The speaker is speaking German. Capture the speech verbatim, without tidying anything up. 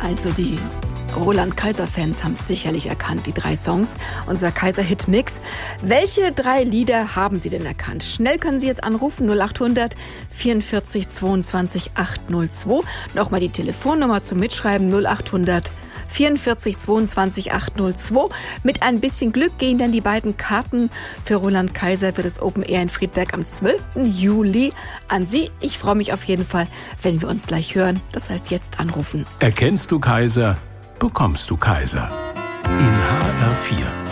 Also die Roland-Kaiser-Fans haben es sicherlich erkannt, die drei Songs, unser Kaiser-Hit-Mix. Welche drei Lieder haben Sie denn erkannt? Schnell können Sie jetzt anrufen, null acht hundert vierundvierzig zweiundzwanzig achthundertzwei. Nochmal die Telefonnummer zum Mitschreiben, null acht hundert vierundvierzig zweiundzwanzig achthundertzwei. Mit ein bisschen Glück gehen dann die beiden Karten für Roland Kaiser für das Open Air in Friedberg am zwölften Juli an Sie. Ich freue mich auf jeden Fall, wenn wir uns gleich hören. Das heißt, jetzt anrufen. Erkennst du Kaiser, bekommst du Kaiser. In H R vier.